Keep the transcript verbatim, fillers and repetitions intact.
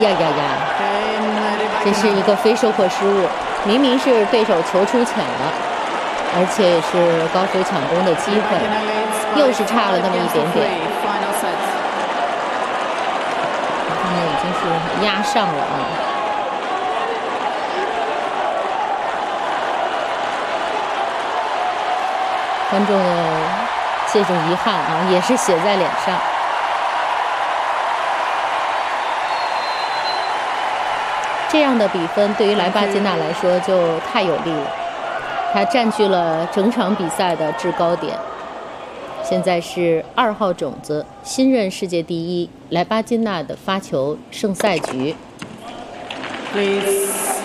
呀呀呀！这是一个非收获失误，明明是对手球出浅了，而且也是高飞抢攻的机会，又是差了那么一点点。现在已经是压上了啊！观众的这种遗憾啊，也是写在脸上。这样的比分对于莱巴金纳来说就太有利了，他占据了整场比赛的制高点。现在是二号种子，新任世界第一莱巴金纳的发球胜赛局。Please.